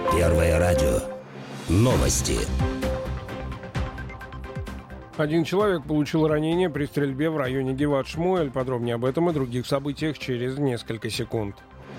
Первое радио. Новости. Один человек получил ранение при стрельбе в районе Геват-Шмуэль. Подробнее об этом и других событиях через несколько секунд.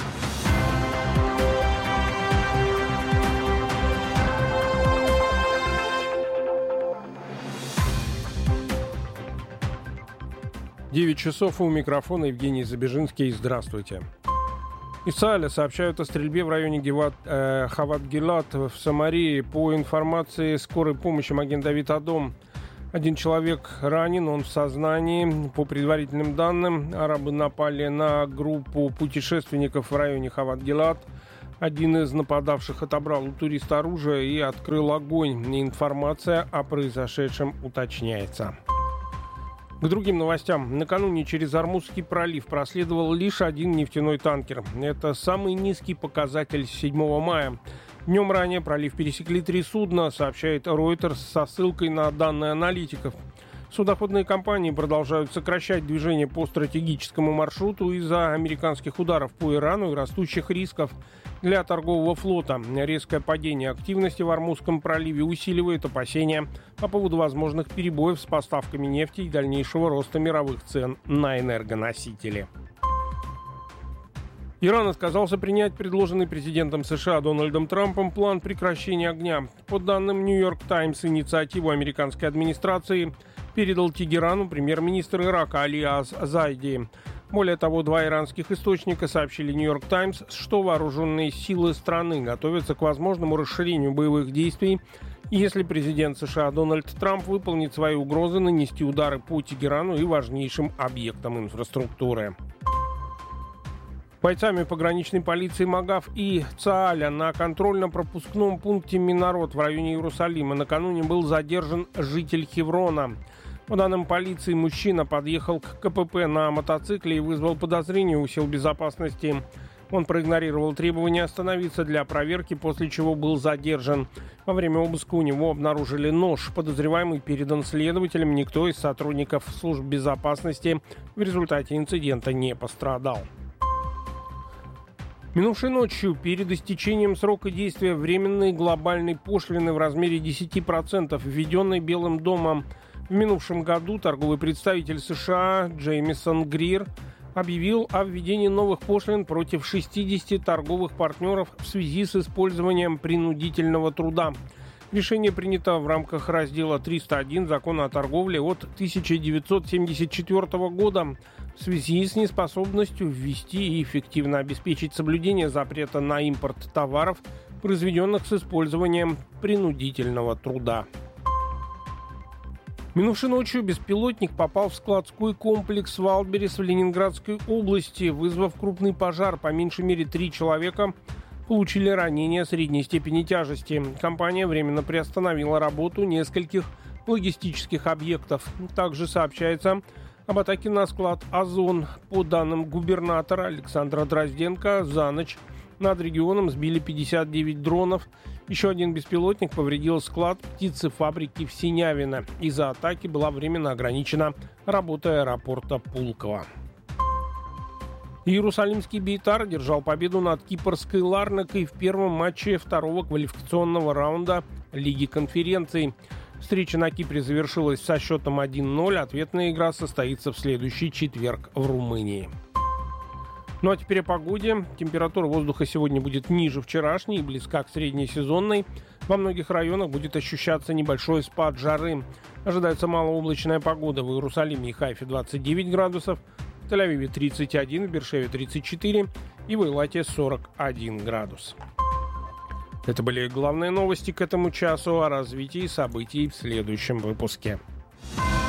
Девять часов, у микрофона Евгений Забежинский. Здравствуйте. Из Цааля сообщают о стрельбе в районе Хават-Гилат в Самарии. По информации скорой помощи Маген-Давид-Адом, один человек ранен, он в сознании. По предварительным данным, арабы напали на группу путешественников в районе Хават-Гилат. Один из нападавших отобрал у туриста оружие и открыл огонь. Информация о произошедшем уточняется. К другим новостям. Накануне через Ормузский пролив проследовал лишь один нефтяной танкер. Это самый низкий показатель с 7 мая. Днем ранее пролив пересекли 3 судна, сообщает Reuters со ссылкой на данные аналитиков. Судоходные компании продолжают сокращать движение по стратегическому маршруту из-за американских ударов по Ирану и растущих рисков для торгового флота. Резкое падение активности в Ормузском проливе усиливает опасения по поводу возможных перебоев с поставками нефти и дальнейшего роста мировых цен на энергоносители. Иран отказался принять предложенный президентом США Дональдом Трампом план прекращения огня. По данным «Нью-Йорк Таймс», инициативу американской администрации передал Тегерану премьер-министр Ирака Али Аз-Зайди. Более того, 2 иранских источника сообщили «Нью-Йорк Таймс», что вооруженные силы страны готовятся к возможному расширению боевых действий, если президент США Дональд Трамп выполнит свои угрозы нанести удары по Тегерану и важнейшим объектам инфраструктуры. Бойцами пограничной полиции МАГАФ и Цааля на контрольно-пропускном пункте Минарот в районе Иерусалима накануне был задержан житель Хеврона. По данным полиции, мужчина подъехал к КПП на мотоцикле и вызвал подозрение у сил безопасности. Он проигнорировал требования остановиться для проверки, после чего был задержан. Во время обыска у него обнаружили нож. Подозреваемый передан следователям. Никто из сотрудников служб безопасности в результате инцидента не пострадал. Минувшей ночью, перед истечением срока действия временной глобальной пошлины в размере 10%, введенной Белым домом в минувшем году, торговый представитель США Джеймисон Грир объявил о введении новых пошлин против 60 торговых партнеров в связи с использованием принудительного труда. Решение принято в рамках раздела 301 Закона о торговле от 1974 года в связи с неспособностью ввести и эффективно обеспечить соблюдение запрета на импорт товаров, произведенных с использованием принудительного труда. Минувшей ночью беспилотник попал в складской комплекс Валберес в Ленинградской области, вызвав крупный пожар. По меньшей мере 3 человека получили ранения средней степени тяжести. Компания временно приостановила работу нескольких логистических объектов. Также сообщается об атаке на склад «Озон». По данным губернатора Александра Дрозденко, за ночь над регионом сбили 59 дронов. Еще один беспилотник повредил склад птицефабрики в Синявино. Из-за атаки была временно ограничена работа аэропорта Пулково. Иерусалимский Бейтар одержал победу над кипрской Ларнакой в первом матче второго квалификационного раунда Лиги конференций. Встреча на Кипре завершилась со счетом 1-0. Ответная игра состоится в следующий четверг в Румынии. Ну а теперь о погоде. Температура воздуха сегодня будет ниже вчерашней и близка к среднесезонной. Во многих районах будет ощущаться небольшой спад жары. Ожидается малооблачная погода в Иерусалиме и Хайфе 29 градусов, в Тель-Авиве 31, в Бершеве 34 и в Эйлате 41 градус. Это были главные новости к этому часу. О развитии событий в следующем выпуске.